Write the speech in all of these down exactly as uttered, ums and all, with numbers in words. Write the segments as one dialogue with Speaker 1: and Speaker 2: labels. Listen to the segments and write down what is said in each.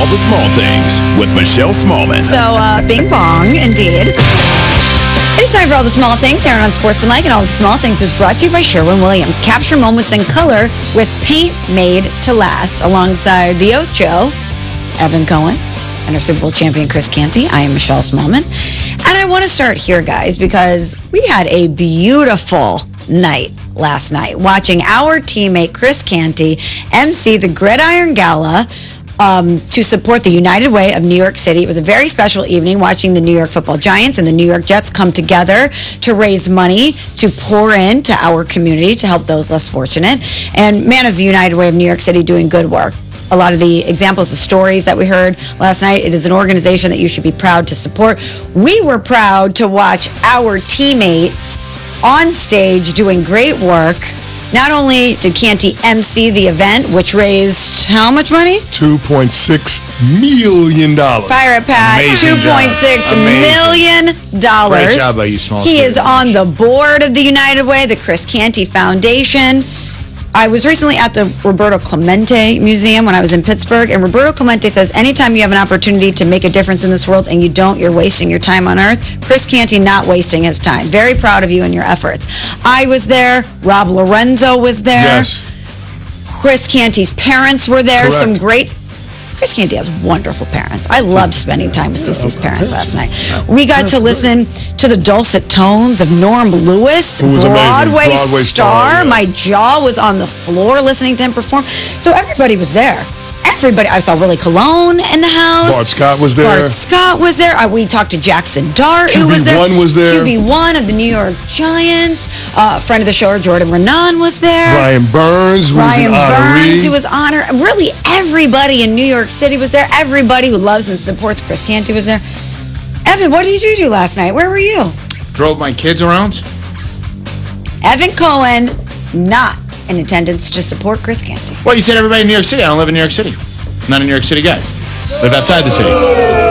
Speaker 1: the small things with Michelle Smallman.
Speaker 2: So, uh, bing bong, indeed. It's time for All the Small Things here on Sportsmanlike, and All the Small Things is brought to you by Sherwin-Williams. Capture moments in color with paint made to last. Alongside the Ocho, Evan Cohen, and our Super Bowl champion, Chris Canty. I am Michelle Smallman. And I want to start here, guys, because we had a beautiful night last night watching our teammate, Chris Canty, emcee the Gridiron Gala um, to support the United Way of New York City. It was a very special evening watching the New York Football Giants and the New York Jets come together to raise money to pour into our community to help those less fortunate. And man, is the United Way of New York City doing good work. A lot of the examples, the stories that we heard last night, it is an organization that you should be proud to support. We were proud to watch our teammate on stage doing great work. Not only did Canty emcee the event, which raised how much money?
Speaker 3: two point six million dollars.
Speaker 2: Fire at Pat,
Speaker 4: Amazing
Speaker 2: two point six million dollars.
Speaker 4: Great job by you, small.
Speaker 2: He is on the board of the United Way, the Chris Canty Foundation. I was recently at the Roberto Clemente Museum when I was in Pittsburgh, and Roberto Clemente says anytime you have an opportunity to make a difference in this world and you don't, you're wasting your time on Earth. Chris Canty not wasting his time. Very proud of you and your efforts. I was there. Rob Lorenzo was there.
Speaker 3: Yes.
Speaker 2: Chris Canty's parents were there.
Speaker 3: Correct.
Speaker 2: Some great... Chris Canty has wonderful parents. I loved spending time with Cece's parents last night. We got to listen to the dulcet tones of Norm Lewis,
Speaker 3: Who was amazing.
Speaker 2: Broadway,
Speaker 3: Broadway
Speaker 2: star.
Speaker 3: star, yeah.
Speaker 2: My jaw was on the floor listening to him perform. So everybody was there. Everybody. I saw Willie Colon in the house.
Speaker 3: Bart Scott was there.
Speaker 2: Bart Scott was there. I, we talked to Jackson Dart, who was there.
Speaker 3: Q B one was there.
Speaker 2: Q B one of the New York Giants. Uh, friend of the show, Jordan Renan was there.
Speaker 3: Ryan Burns, who
Speaker 2: Ryan
Speaker 3: was an honoree.
Speaker 2: Burns, who was honored. Really, everybody in New York City was there. Everybody who loves and supports Chris Canty was there. Evan, what did you do last night? Where were you?
Speaker 4: Drove my kids around.
Speaker 2: Evan Cohen, not in attendance to support Chris Canty.
Speaker 4: Well, you said everybody in New York City. I don't live in New York City. I'm not a New York City guy. Live outside the city.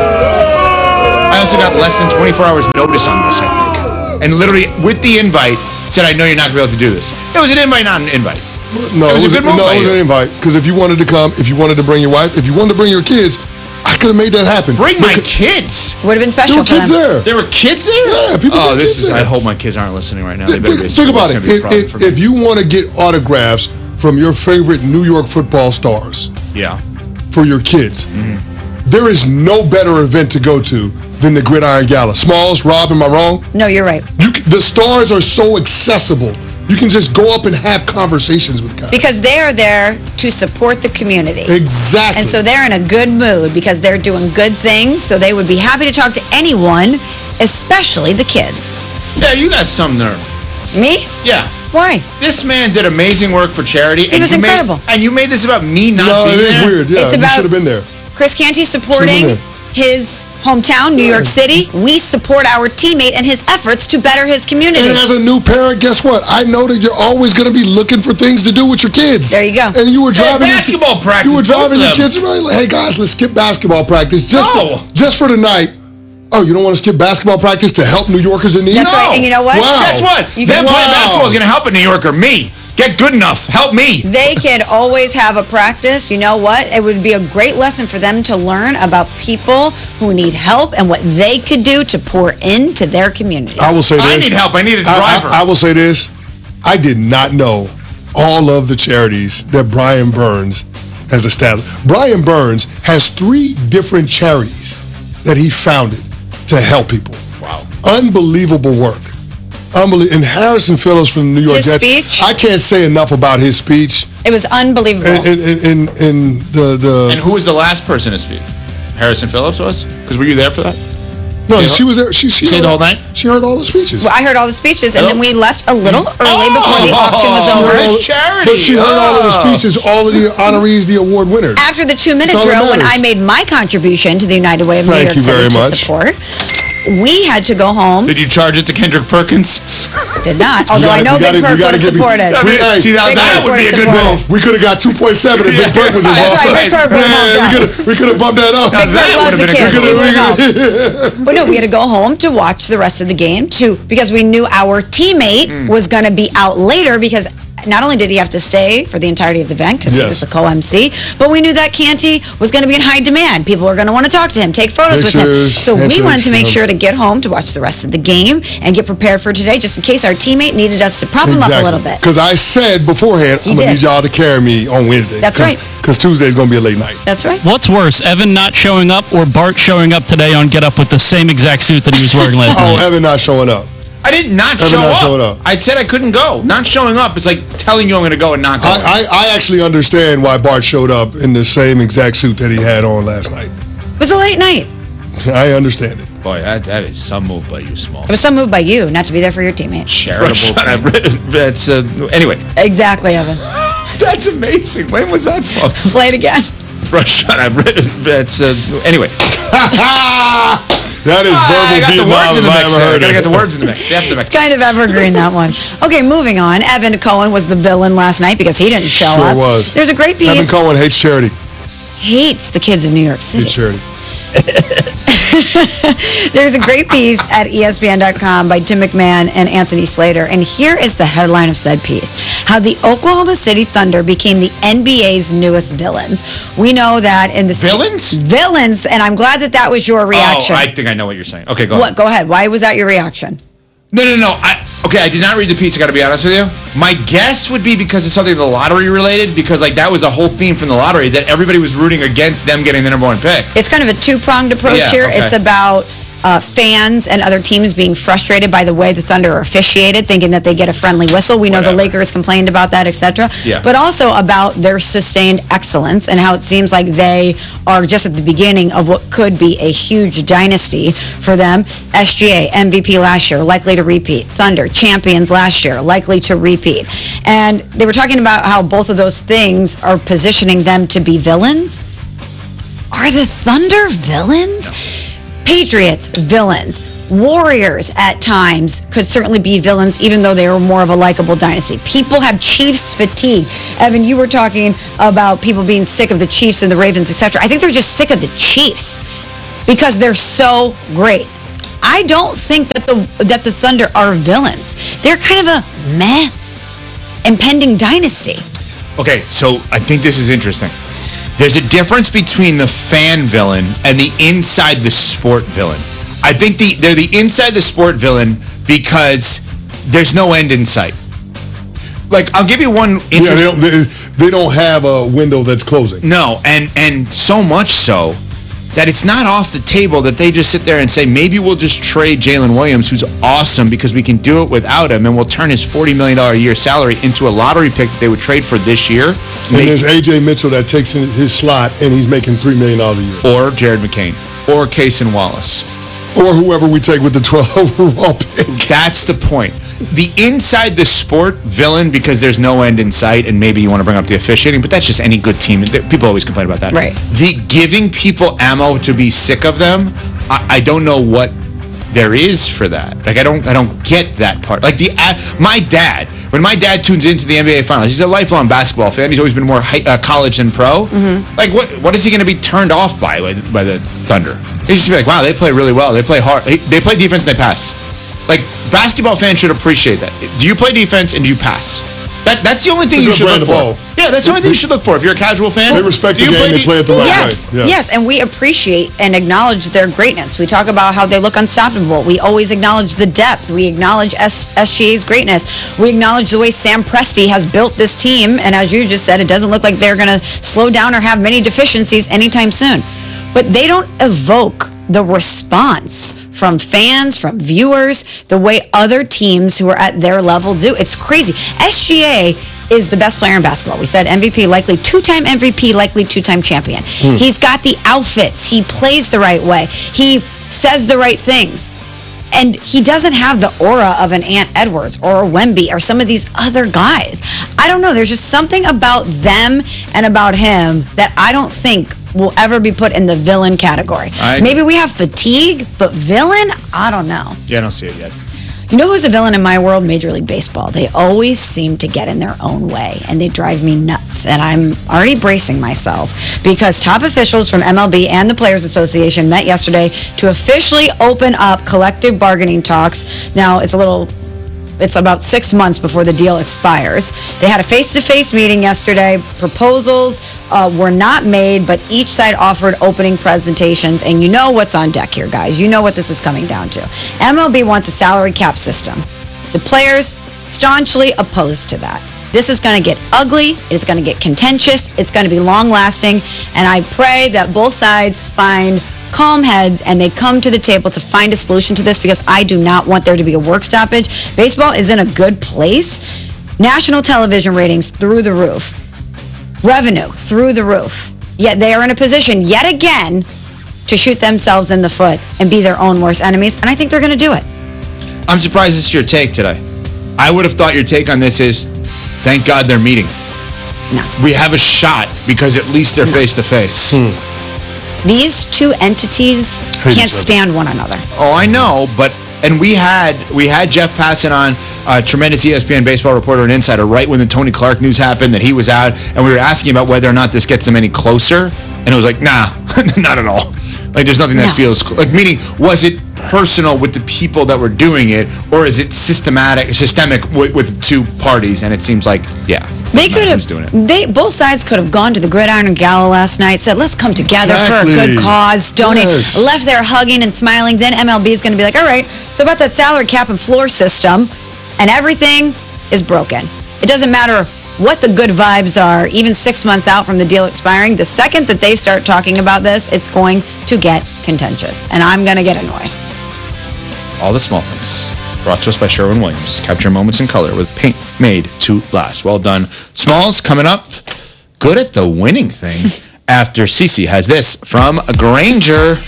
Speaker 4: I also got less than twenty-four hours notice on this, I think. And literally, with the invite, said, I know you're not going to be able to do this. It was an invite, not an invite.
Speaker 3: No,
Speaker 4: It was a good move
Speaker 3: no,
Speaker 4: by
Speaker 3: it was
Speaker 4: you.
Speaker 3: an invite. Because if you wanted to come, if you wanted to bring your wife, if you wanted to bring your kids, I could have made that happen.
Speaker 4: Bring my
Speaker 3: Because
Speaker 4: kids.
Speaker 2: Would have been
Speaker 3: There
Speaker 2: special
Speaker 3: were
Speaker 2: for
Speaker 3: kids
Speaker 2: them.
Speaker 3: there.
Speaker 4: There were kids there?
Speaker 3: Yeah, people
Speaker 4: Oh,
Speaker 3: got
Speaker 4: this
Speaker 3: kids
Speaker 4: is.
Speaker 3: there.
Speaker 4: I hope my kids aren't listening right now. They better be.
Speaker 3: Think, think about
Speaker 4: It's
Speaker 3: it.
Speaker 4: gonna be a
Speaker 3: If,
Speaker 4: problem
Speaker 3: if,
Speaker 4: for me.
Speaker 3: if you want to get autographs from your favorite New York football stars
Speaker 4: Yeah.
Speaker 3: for your kids,
Speaker 4: Mm-hmm.
Speaker 3: there is no better event to go to than the Gridiron Gala. Smalls, Rob, am I wrong?
Speaker 2: No, you're right.
Speaker 3: You, c- the stars are so accessible. You can just go up and have conversations with guys.
Speaker 2: Because they're there to support the community.
Speaker 3: Exactly.
Speaker 2: And so they're in a good mood because they're doing good things. So they would be happy to talk to anyone, especially the kids.
Speaker 4: Yeah, you got some nerve.
Speaker 2: Me?
Speaker 4: Yeah.
Speaker 2: Why?
Speaker 4: This man did amazing work for charity.
Speaker 2: He was
Speaker 4: you made-
Speaker 2: incredible.
Speaker 4: and you made this about me not
Speaker 3: no,
Speaker 4: being
Speaker 3: it is
Speaker 4: there?
Speaker 3: weird. Yeah,
Speaker 2: It's
Speaker 3: you
Speaker 2: about-
Speaker 3: should have been there.
Speaker 2: Chris Canty
Speaker 3: Should've
Speaker 2: supporting
Speaker 3: been
Speaker 2: his hometown, New York
Speaker 3: Yes.
Speaker 2: City. We support our teammate and his efforts to better his community.
Speaker 3: And as a new parent, guess what? I know that you're always going to be looking for things to do with your kids.
Speaker 2: There you go.
Speaker 3: And you were
Speaker 4: Yeah,
Speaker 3: driving your-
Speaker 4: basketball practice,
Speaker 3: You were
Speaker 4: both
Speaker 3: driving
Speaker 4: of
Speaker 3: your
Speaker 4: them.
Speaker 3: kids around. Like, hey guys, let's skip basketball practice just
Speaker 4: No.
Speaker 3: for, just for tonight. Oh, you don't want to skip basketball practice to help New Yorkers in need?
Speaker 2: That's
Speaker 4: No.
Speaker 2: right. And you know what?
Speaker 3: Wow.
Speaker 4: Guess what?
Speaker 2: You
Speaker 4: Them
Speaker 2: can-
Speaker 4: playing
Speaker 3: Wow.
Speaker 4: basketball is going to help a New Yorker. Me. Get good enough. Help me.
Speaker 2: They could always have a practice. You know what? It would be a great lesson for them to learn about people who need help and what they could do to pour into their communities.
Speaker 3: I will say this.
Speaker 4: I need help. I need a
Speaker 3: I-
Speaker 4: driver.
Speaker 3: I, I will say this. I did not know all of the charities that Brian Burns has established. Brian Burns has three different charities that he founded to help people.
Speaker 4: Wow.
Speaker 3: Unbelievable work. Unbelievable. And Harrison Phillips from the New York
Speaker 2: His
Speaker 3: Jets.
Speaker 2: speech?
Speaker 3: I can't say enough about his speech.
Speaker 2: It was unbelievable.
Speaker 3: And, and, and, and, and the the
Speaker 4: And who was the last person to speak? Harrison Phillips was? Because were you there for that?
Speaker 3: no,
Speaker 4: say the-
Speaker 3: she was there. She, she
Speaker 4: Stayed
Speaker 3: heard,
Speaker 4: the whole night?
Speaker 3: She heard all the speeches.
Speaker 2: Well, I heard all the speeches, and then
Speaker 4: Oh.
Speaker 2: we left a little early before the auction was
Speaker 3: She heard
Speaker 2: over.
Speaker 4: Nice
Speaker 3: all-
Speaker 4: charity.
Speaker 3: But she heard all of the
Speaker 4: Oh.
Speaker 3: speeches, all of the honorees, the award winners.
Speaker 2: After the two-minute
Speaker 3: That's all that
Speaker 2: drill, when
Speaker 3: matters.
Speaker 2: I made my contribution to the United Way of New
Speaker 3: Thank
Speaker 2: York
Speaker 3: you
Speaker 2: City
Speaker 3: very
Speaker 2: to
Speaker 3: much.
Speaker 2: support, we had to go home.
Speaker 4: Did you charge it to Kendrick Perkins?
Speaker 2: Did not, although
Speaker 3: gotta-
Speaker 2: I know
Speaker 3: we gotta-
Speaker 2: Big
Speaker 3: we
Speaker 2: Perk would
Speaker 3: gotta
Speaker 2: have
Speaker 3: give you-
Speaker 2: supported.
Speaker 4: I mean,
Speaker 3: Hey,
Speaker 4: see, that,
Speaker 2: Big
Speaker 4: that
Speaker 2: Perk
Speaker 4: would be a
Speaker 2: would've
Speaker 4: good
Speaker 2: supported.
Speaker 4: move.
Speaker 3: We could have got two point seven if Big Perk was involved.
Speaker 2: That's right, Big Perk would have
Speaker 3: Man,
Speaker 2: helped
Speaker 3: we
Speaker 2: out.
Speaker 3: could have we could have bumped that up.
Speaker 4: Now,
Speaker 2: Big
Speaker 4: that
Speaker 2: Perk loves
Speaker 4: would've
Speaker 2: the
Speaker 4: been a
Speaker 2: kids.
Speaker 4: good
Speaker 2: He
Speaker 4: move.
Speaker 2: would help. But no, we had to go home to watch the rest of the game too, because we knew our teammate
Speaker 4: Mm.
Speaker 2: was going to be out later because not only did he have to stay for the entirety of the event because
Speaker 3: Yes.
Speaker 2: he was the co-M C, but we knew that Canty was going to be in high demand. People were going to want to talk to him, take photos with him.
Speaker 3: Pictures,
Speaker 2: So we
Speaker 3: handshakes,
Speaker 2: wanted to make
Speaker 3: you know.
Speaker 2: sure to get home to watch the rest of the game and get prepared for today, just in case our teammate needed us to prop him up a little bit.
Speaker 3: Because I said beforehand,
Speaker 2: He
Speaker 3: I'm going to
Speaker 2: did.
Speaker 3: need y'all to carry me on Wednesday.
Speaker 2: That's right.
Speaker 3: Because Tuesday's going to be a late night.
Speaker 2: That's right.
Speaker 5: What's worse, Evan not showing up or Bart showing up today on Get Up with the same exact suit that he was wearing last
Speaker 3: Oh,
Speaker 5: night?
Speaker 3: Evan not showing up.
Speaker 4: I did not
Speaker 3: Evan
Speaker 4: show
Speaker 3: not
Speaker 4: up.
Speaker 3: showing up.
Speaker 4: I said I couldn't go. Not showing up is like telling you I'm going to go and not go.
Speaker 3: I, I, I actually understand why Bart showed up in the same exact suit that he had on last night.
Speaker 2: It was a late night.
Speaker 3: I understand it.
Speaker 4: Boy, that, that is some move by you, Small.
Speaker 2: It was some move by you not to be there for your teammate.
Speaker 4: Charitable. thing. That's uh, anyway.
Speaker 2: Exactly, Evan.
Speaker 4: That's amazing. When was that from?
Speaker 2: Play it again.
Speaker 4: Shut up. That's uh, anyway.
Speaker 3: That is
Speaker 4: Ah, I
Speaker 3: verbal
Speaker 4: got the
Speaker 3: Vietnam
Speaker 4: words in the
Speaker 3: if I
Speaker 4: mix.
Speaker 3: ever
Speaker 4: there. I
Speaker 3: heard
Speaker 4: gotta
Speaker 3: it.
Speaker 4: get the words in the mix. Yeah, the mix.
Speaker 2: Kind of evergreen, that one. Okay, moving on. Evan Cohen was the villain last night because he didn't show
Speaker 3: Sure
Speaker 2: up.
Speaker 3: was.
Speaker 2: There's a great piece.
Speaker 3: Evan Cohen hates charity.
Speaker 2: Hates the kids of New York City.
Speaker 3: Hates charity.
Speaker 2: There's a great piece at E S P N dot com by Tim McMahon and Anthony Slater. And here is the headline of said piece. How the Oklahoma City Thunder became the N B A's newest villains. We know that in the...
Speaker 4: Villains?
Speaker 2: Villains. And I'm glad that that was your reaction.
Speaker 4: Oh, I think I know what you're saying. Okay, go
Speaker 2: What?
Speaker 4: ahead.
Speaker 2: Go ahead. Why was that your reaction?
Speaker 4: No, no, no. I, okay, I did not read the piece. I got to be honest with you. My guess would be because it's something the lottery related, because like that was a whole theme from the lottery that everybody was rooting against them getting the number one pick.
Speaker 2: It's kind of a two-pronged approach
Speaker 4: Yeah,
Speaker 2: here.
Speaker 4: okay.
Speaker 2: It's about uh, fans and other teams being frustrated by the way the Thunder are officiated, thinking that they get a friendly whistle. We know
Speaker 4: Whatever.
Speaker 2: the Lakers complained about that, et cetera.
Speaker 4: Yeah.
Speaker 2: But also about their sustained excellence and how it seems like they are just at the beginning of what could be a huge dynasty for them. S G A, M V P last year, likely to repeat. Thunder, champions last year, likely to repeat. And they were talking about how both of those things are positioning them to be villains. Are the Thunder villains? Patriots, villains. Warriors, at times, could certainly be villains, even though they are more of a likable dynasty. People have Chiefs fatigue. Evan, you were talking about people being sick of the Chiefs and the Ravens, et cetera. I think they're just sick of the Chiefs because they're so great. I don't think that the that the Thunder are villains. They're kind of a meh, impending dynasty.
Speaker 4: Okay, so I think this is interesting. There's a difference between the fan villain and the inside the sport villain. I think the they're the inside the sport villain because there's no end in sight. Like, I'll give you one interesting...
Speaker 3: Yeah, they don't, they, they don't have a window that's closing.
Speaker 4: No, and and so much so that it's not off the table that they just sit there and say, maybe we'll just trade Jalen Williams, who's awesome, because we can do it without him, and we'll turn his forty million dollars a year salary into a lottery pick that they would trade for this year.
Speaker 3: And
Speaker 4: Make-
Speaker 3: there's A J Mitchell that takes in his slot, and he's making three million dollars a year.
Speaker 4: or Jared McCain, or Kaysen Wallace.
Speaker 3: Or whoever we take with the twelve overall pick.
Speaker 4: That's the point. The inside the sport villain, because there's no end in sight, and maybe you want to bring up the officiating, but that's just any good team. People always complain about that.
Speaker 2: Right.
Speaker 4: The giving people ammo to be sick of them, I, I don't know what there is for that. Like, I don't I don't get that part. Like, the uh, my dad, when my dad tunes into the N B A Finals, he's a lifelong basketball fan. He's always been more high, uh, college than pro. Mm-hmm. Like, what what is he going to be turned off by, by by the Thunder? He's just be like, wow, they play really well. They play hard. They, they play defense and they pass. Like, basketball fans should appreciate that. Do you play defense and do you pass? That that's the only thing you
Speaker 3: It's a
Speaker 4: should
Speaker 3: good
Speaker 4: look
Speaker 3: brand
Speaker 4: for.
Speaker 3: of ball.
Speaker 4: Yeah, that's the only thing you should look for if you're a casual fan.
Speaker 3: They respect
Speaker 4: Do
Speaker 3: the
Speaker 4: you
Speaker 3: game, they
Speaker 4: de-
Speaker 3: play it the right
Speaker 2: Yes,
Speaker 3: way. Yeah.
Speaker 2: yes, and we appreciate and acknowledge their greatness. We talk about how they look unstoppable. We always acknowledge the depth. We acknowledge S- SGA's greatness. We acknowledge the way Sam Presti has built this team, and as you just said, it doesn't look like they're going to slow down or have many deficiencies anytime soon. But they don't evoke the response from fans, from viewers, the way other teams who are at their level do. It's crazy. S G A is the best player in basketball. We said M V P, likely two-time M V P, likely two-time champion.
Speaker 3: Hmm.
Speaker 2: He's got the outfits. He plays the right way. He says the right things. And he doesn't have the aura of an Ant Edwards or a Wemby or some of these other guys. I don't know. There's just something about them and about him that I don't think will ever be put in the villain category.
Speaker 4: I-
Speaker 2: Maybe we have fatigue, but villain? I don't know.
Speaker 4: Yeah, I don't see it yet.
Speaker 2: You know who's a villain in my world? Major League Baseball. They always seem to get in their own way, and they drive me nuts. And I'm already bracing myself because top officials from M L B and the Players Association met yesterday to officially open up collective bargaining talks. Now, it's a little It's about six months before the deal expires. They had a face-to-face meeting yesterday. Proposals uh, were not made, but each side offered opening presentations. And you know what's on deck here, guys. You know what this is coming down to. M L B wants a salary cap system. The players staunchly opposed to that. This is going to get ugly. It's going to get contentious. It's going to be long-lasting. And I pray that both sides find calm heads and they come to the table to find a solution to this, because I do not want there to be a work stoppage. Baseball is in a good place. National television ratings through the roof. Revenue through the roof. Yet they are in a position yet again to shoot themselves in the foot and be their own worst enemies. And I think they're going to do it.
Speaker 4: I'm surprised it's your take today. I would have thought your take on this is, thank God they're meeting.
Speaker 2: No.
Speaker 4: We have a shot because at least they're face to face.
Speaker 2: These two entities
Speaker 3: Hate
Speaker 2: can't
Speaker 3: each other.
Speaker 2: stand one another.
Speaker 4: Oh, I know, but and we had we had Jeff Passan on, a tremendous E S P N baseball reporter and insider, right when the Tony Clark news happened that he was out, and we were asking about whether or not this gets them any closer, and it was like, nah, not at all. Like, there's nothing that
Speaker 2: No.
Speaker 4: feels cl- like. Meaning, was it personal with the people that were doing it, or is it systematic, systemic with, with the two parties? And it seems like, yeah,
Speaker 2: They could have.
Speaker 4: who's doing it.
Speaker 2: They both sides could have gone to the Gridiron Gala last night. Said, "Let's come together
Speaker 3: Exactly.
Speaker 2: for a good cause." Donate.
Speaker 3: Yes.
Speaker 2: Left there hugging and smiling. Then M L B is going to be like, "All right, so about that salary cap and floor system, and everything is broken. It doesn't matter what the good vibes are, even six months out from the deal expiring. The second that they start talking about this, it's going to get contentious, and I'm going to get annoyed."
Speaker 4: All the small things. Brought to us by Sherwin-Williams. Capture moments in color with paint made to last. Well done. Smalls coming up. Good at the winning thing. After Cece has this from Granger.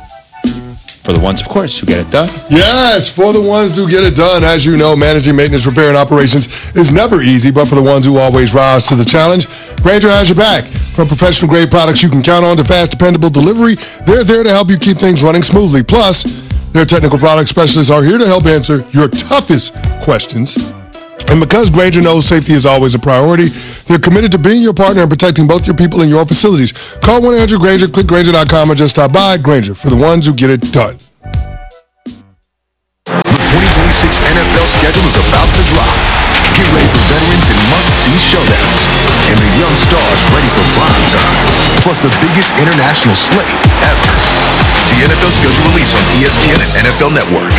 Speaker 4: For the ones, of course, who get it done.
Speaker 3: Yes, for the ones who get it done. As you know, managing maintenance, repair, and operations is never easy, but for the ones who always rise to the challenge, Grainger has your back. From professional-grade products you can count on to fast, dependable delivery, they're there to help you keep things running smoothly. Plus, their technical product specialists are here to help answer your toughest questions. And because Grainger knows safety is always a priority, they're committed to being your partner and protecting both your people and your facilities. Call one eight hundred Grainger, click Grainger dot com, or just stop by. Grainger, for the ones who get it done.
Speaker 1: The twenty twenty-six N F L schedule is about to drop. Get ready for veterans and must-see showdowns, and the young stars ready for prime time. Plus the biggest international slate ever. The N F L schedule release on E S P N and N F L Network.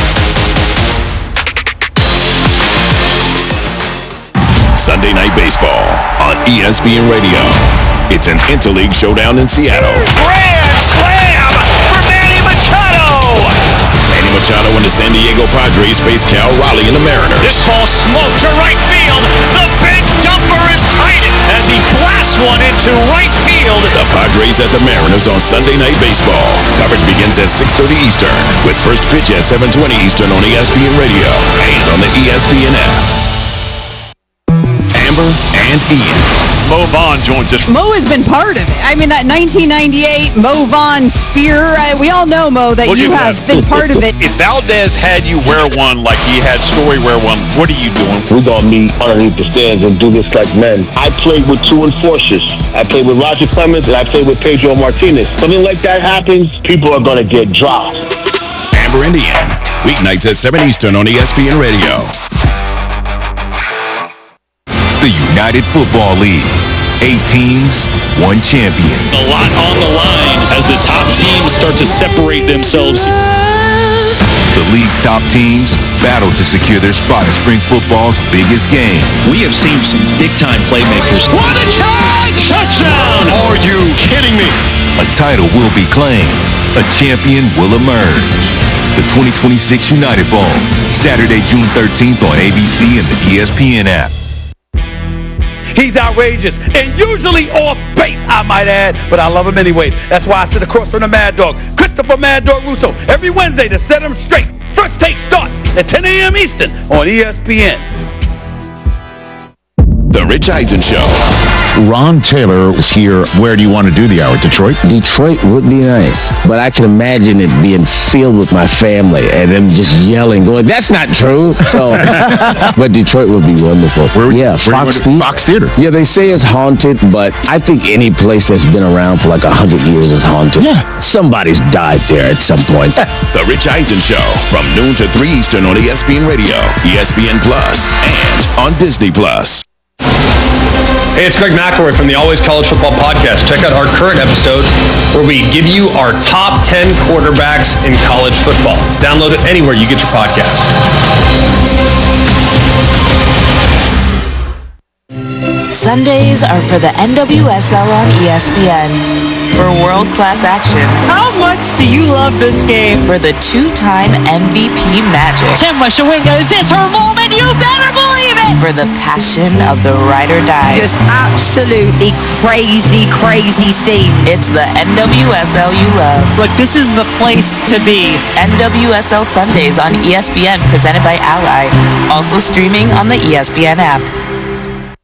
Speaker 1: Sunday Night Baseball on E S P N Radio. It's an interleague showdown in Seattle.
Speaker 6: Grand slam for Manny Machado.
Speaker 1: Manny Machado and the San Diego Padres face Cal Raleigh and the Mariners.
Speaker 6: This ball smoked to right field. The big dumper is tight as he blasts one into right field.
Speaker 1: The Padres at the Mariners on Sunday Night Baseball. Coverage begins at six thirty Eastern, with first pitch at seven twenty Eastern on E S P N Radio and on the E S P N app. Amber and Ian.
Speaker 6: Mo Vaughn joins us.
Speaker 7: Mo has been part of it. I mean, that nineteen ninety-eight Mo Vaughn spear, I, we all know, Mo, that
Speaker 6: Look
Speaker 7: you
Speaker 6: at
Speaker 7: have
Speaker 6: that.
Speaker 7: been part of it.
Speaker 6: If Valdez had you wear one like he had Story wear one, what are you doing?
Speaker 8: We're going to meet underneath the stands and do this like men. I played with two enforcers. I played with Roger Clemens and I played with Pedro Martinez. Something like that happens, people are going to get dropped.
Speaker 1: Amber and Ian. Weeknights at seven Eastern on E S P N Radio. The United Football League. Eight teams, one champion.
Speaker 9: A lot on the line as the top teams start to separate themselves.
Speaker 1: The league's top teams battle to secure their spot in spring football's biggest game.
Speaker 9: We have seen some big-time playmakers.
Speaker 6: What a charge! Touchdown! Are you kidding me?
Speaker 1: A title will be claimed. A champion will emerge. The twenty twenty-six United Bowl, Saturday, June thirteenth on A B C and the E S P N app.
Speaker 10: He's outrageous and usually off base, I might add, but I love him anyways. That's why I sit across from the Mad Dog, Christopher Mad Dog Russo, every Wednesday to set him straight. First Take starts at ten a.m. Eastern on E S P N.
Speaker 1: The Rich Eisen Show.
Speaker 4: Ron Taylor is here. Where do you want to do the hour? Detroit?
Speaker 11: Detroit would be nice, but I can imagine it being filled with my family and them just yelling, going, "That's not true." So, but Detroit would be wonderful.
Speaker 4: Where,
Speaker 11: yeah,
Speaker 4: where
Speaker 11: Fox Theater.
Speaker 4: Fox Theater.
Speaker 11: Yeah, they say it's haunted, but I think any place that's been around for like a hundred years is haunted.
Speaker 4: Yeah,
Speaker 11: somebody's died there at some point.
Speaker 1: The Rich Eisen Show from noon to three Eastern on E S P N Radio, E S P N Plus, and on Disney Plus.
Speaker 12: Hey, it's Greg McElroy from the Always College Football Podcast. Check out our current episode where we give you our top ten quarterbacks in college football. Download it anywhere you get your podcast.
Speaker 13: Sundays are for the N W S L on E S P N. For world-class action.
Speaker 14: How much do you love this game?
Speaker 13: For the two-time M V P magic.
Speaker 14: Tim Washawinga, is this her moment? You better believe it!
Speaker 13: For the passion of the ride or die.
Speaker 14: Just absolutely crazy, crazy scene.
Speaker 13: It's the N W S L you love.
Speaker 14: Look, this is the place to be.
Speaker 13: N W S L Sundays on E S P N, presented by Ally. Also streaming on the E S P N app.